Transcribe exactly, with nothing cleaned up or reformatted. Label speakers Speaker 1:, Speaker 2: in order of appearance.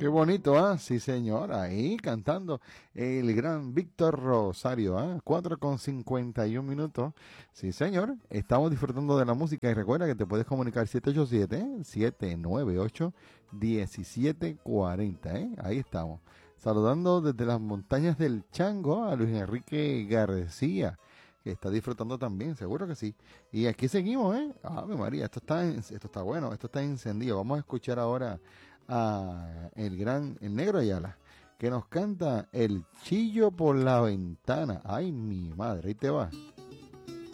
Speaker 1: Qué bonito, ¿ah? Sí, señor, ahí cantando el gran Víctor Rosario, ¿ah? cuatro con cincuenta y un minutos. Sí, señor, estamos disfrutando de la música y recuerda que te puedes comunicar siete ocho siete, siete nueve ocho, uno siete cuatro cero, ¿eh? Ahí estamos. Saludando desde las montañas del Chango a Luis Enrique García, que está disfrutando también, seguro que sí. Y aquí seguimos, ¿eh? Ave María, esto está, esto está bueno, esto está encendido. Vamos a escuchar ahora a el gran, el Negro Ayala, que nos canta El Chillo por la Ventana. Ay, mi madre, ahí te va.